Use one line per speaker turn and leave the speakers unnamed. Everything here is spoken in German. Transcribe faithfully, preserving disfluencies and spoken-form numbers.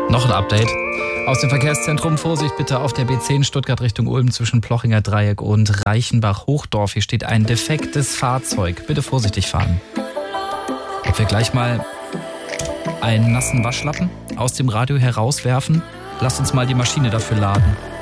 Noch ein Update aus dem Verkehrszentrum. Vorsicht bitte auf der B zehn Stuttgart Richtung Ulm zwischen Plochinger Dreieck und Reichenbach-Hochdorf. Hier steht ein defektes Fahrzeug. Bitte vorsichtig fahren. Ob wir gleich mal einen nassen Waschlappen aus dem Radio herauswerfen? Lasst uns mal die Maschine dafür laden.